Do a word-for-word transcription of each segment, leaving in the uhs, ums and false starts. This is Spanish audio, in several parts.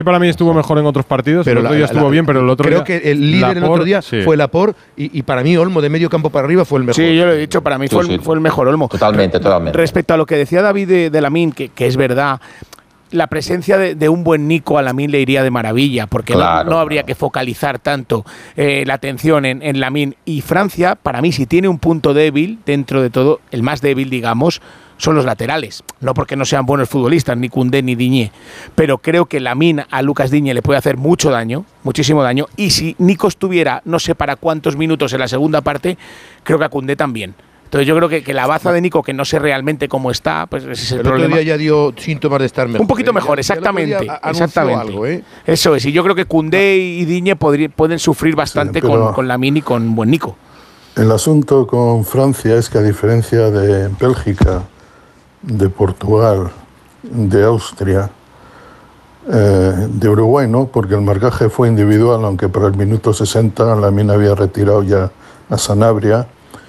Para mí estuvo mejor en otros partidos, pero el otro la, día estuvo la, bien, pero el otro creo día… Creo que el líder Laporte, el otro día sí. fue Laporte y, y para mí Olmo de medio campo para arriba fue el mejor. Sí, yo lo he dicho, para mí sí, fue, sí. El, fue el mejor Olmo. Totalmente, totalmente. Respecto a lo que decía David de, de Lamine, que, que es verdad, la presencia de, de un buen Nico a Lamine le iría de maravilla, porque claro, no, no habría claro. que focalizar tanto eh, la atención en, en Lamine. Y Francia, para mí, si tiene un punto débil, dentro de todo, el más débil, digamos, son los laterales. No porque no sean buenos futbolistas, ni Koundé ni Digne, pero creo que Lamine a Lucas Digne le puede hacer mucho daño, muchísimo daño, y si Nico estuviera no sé para cuántos minutos en la segunda parte, creo que a Koundé también. Entonces yo creo que, que la baza de Nico, que no sé realmente cómo está, pues ese es el, el problema. El otro día ya dio síntomas de estar mejor. Un poquito mejor, ¿eh? exactamente. exactamente. Algo, ¿eh? Eso es, y yo creo que Koundé y Digne podría, pueden sufrir bastante sí, con, con Lamine y con buen Nico. El asunto con Francia es que a diferencia de Bélgica, de Portugal, de Austria, eh, de Uruguay no, porque el marcaje fue individual, aunque para el minuto sesenta Lamine había retirado ya a Sanabria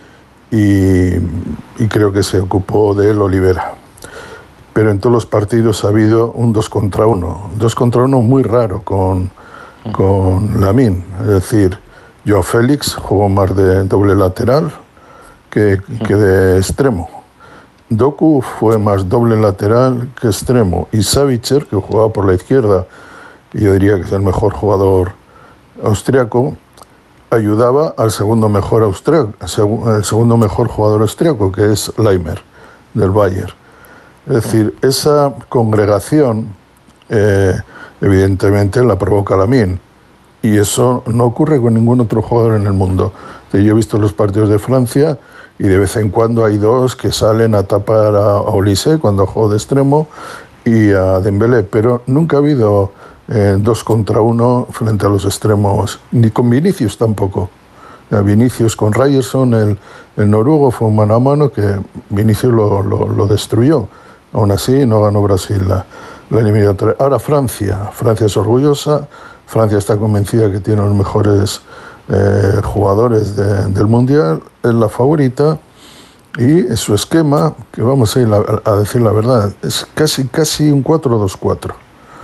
y, y creo que se ocupó de él Olivera. Pero en todos los partidos ha habido un dos contra uno, dos contra uno muy raro con, con Lamine, es decir, Joao Félix jugó más de doble lateral que, que de extremo. Doku fue más doble lateral que extremo y Savitzer, que jugaba por la izquierda, y yo diría que es el mejor jugador austriaco, ayudaba al segundo mejor austriaco, el segundo mejor jugador austriaco, que es Leimer, del Bayern. Es decir, esa congregación eh, evidentemente la provoca Lamine, y eso no ocurre con ningún otro jugador en el mundo. Yo he visto los partidos de Francia y de vez en cuando hay dos que salen a tapar a Olise cuando juega de extremo y a Dembélé, pero nunca ha habido eh, dos contra uno frente a los extremos, ni con Vinicius tampoco. Vinicius con Ryerson, el, el noruego, fue un mano a mano que Vinicius lo, lo, lo destruyó. Aún así no ganó Brasil la, la eliminatoria. Ahora Francia, Francia es orgullosa, Francia está convencida que tiene los mejores Eh, jugadores de, del Mundial, es la favorita, y su esquema, que vamos a ir a, a decir la verdad, es casi casi un cuatro dos cuatro.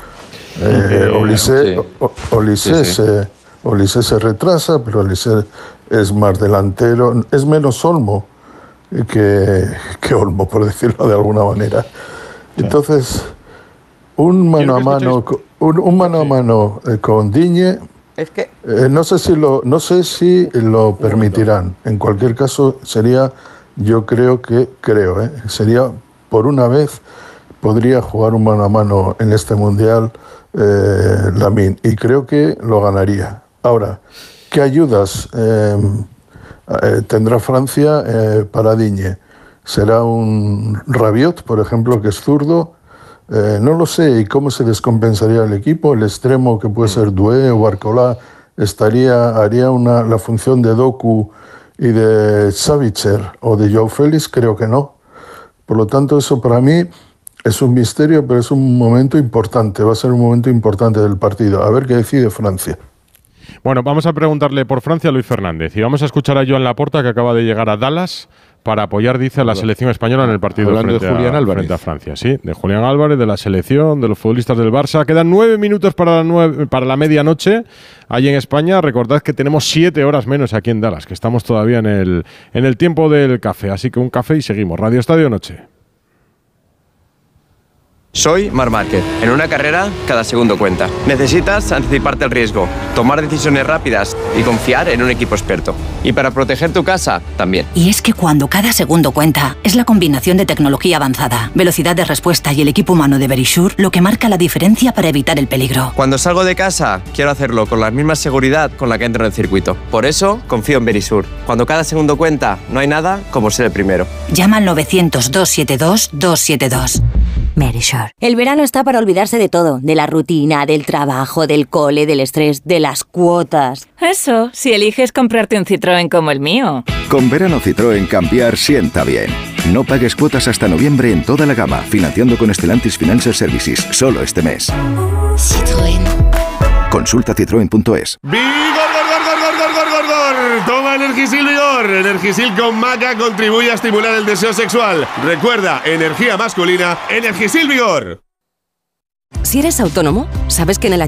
Eh, Olise, sí. Olise, sí, sí. Se, Olise se retrasa, pero Olise es más delantero, es menos Olmo que, que Olmo, por decirlo de alguna manera. Entonces, un mano a mano, un, un mano a mano eh, con Digne. Es que eh, no sé si lo no sé si lo permitirán. En cualquier caso sería, yo creo que creo, ¿eh? sería por una vez podría jugar un mano a mano en este mundial eh, Lamine, y creo que lo ganaría. Ahora, ¿qué ayudas eh, eh, tendrá Francia eh, para Digne? ¿Será un Rabiot, por ejemplo, que es zurdo? Eh, no lo sé, ¿y cómo se descompensaría el equipo? El extremo, que puede ser Doué o Barcola, estaría, haría una, la función de Doku y de Savitzer o de Joao Félix, creo que no. Por lo tanto, eso para mí es un misterio, pero es un momento importante, va a ser un momento importante del partido. A ver qué decide Francia. Bueno, vamos a preguntarle por Francia a Luis Fernández y vamos a escuchar a Joan Laporta, que acaba de llegar a Dallas para apoyar, dice, a la selección española en el partido frente, de Julián a, Álvarez. frente a Francia. Sí, de Julián Álvarez, de la selección, de los futbolistas del Barça. Quedan nueve minutos para la, nueve, para la medianoche allí en España. Recordad que tenemos siete horas menos aquí en Dallas, que estamos todavía en el, en el tiempo del café. Así que un café y seguimos. Radio Estadio Noche. Soy Marc Márquez. En una carrera, cada segundo cuenta. Necesitas anticiparte al riesgo, tomar decisiones rápidas y confiar en un equipo experto. Y para proteger tu casa, también. Y es que cuando cada segundo cuenta, es la combinación de tecnología avanzada, velocidad de respuesta y el equipo humano de Verisure lo que marca la diferencia para evitar el peligro. Cuando salgo de casa, quiero hacerlo con la misma seguridad con la que entro en el circuito. Por eso, confío en Verisure. Cuando cada segundo cuenta, no hay nada como ser el primero. Llama al novecientos, doscientos setenta y dos, doscientos setenta y dos. Verisure. El verano está para olvidarse de todo, de la rutina, del trabajo, del cole, del estrés, de las cuotas. Eso, si eliges comprarte un Citroën como el mío. Con verano Citroën cambiar sienta bien. No pagues cuotas hasta noviembre en toda la gama, financiando con Stellantis Financial Services, solo este mes. Citroën. Consulta citroen punto es. ¡Vigor, gor, gor, gor, gor, gor, gor, gor! Toma Energisil Vigor. Energisil con maca contribuye a estimular el deseo sexual. Recuerda, energía masculina, Energisil Vigor. Si eres autónomo, sabes que en el